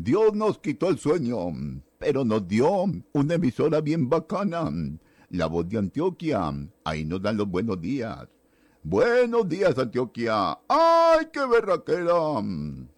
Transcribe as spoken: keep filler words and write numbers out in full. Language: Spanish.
Dios nos quitó el sueño, pero nos dio una emisora bien bacana, La Voz de Antioquia. Ahí nos dan los buenos días. Buenos días, Antioquia. ¡Ay, qué berraquera!